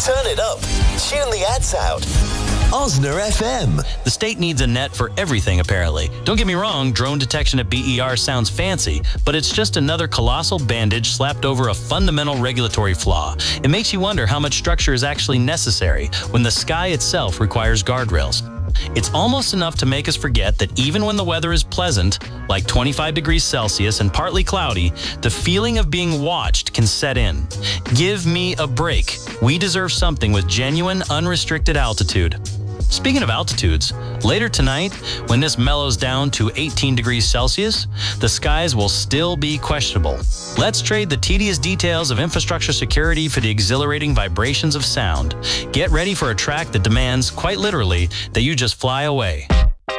Turn it up. Tune the ads out. Osner FM. The state needs a net for everything, apparently. Don't get me wrong, drone detection at BER sounds fancy, but it's just another colossal bandage slapped over a fundamental regulatory flaw. It makes you wonder how much structure is actually necessary when the sky itself requires guardrails. It's almost enough to make us forget that even when the weather is pleasant, like 25 degrees Celsius and partly cloudy, the feeling of being watched can set in. Give me a break. We deserve something with genuine, unrestricted altitude. Speaking of altitudes, later tonight, when this mellows down to 18 degrees Celsius, the skies will still be questionable. Let's trade the tedious details of infrastructure security for the exhilarating vibrations of sound. Get ready for a track that demands, quite literally, that you just fly away.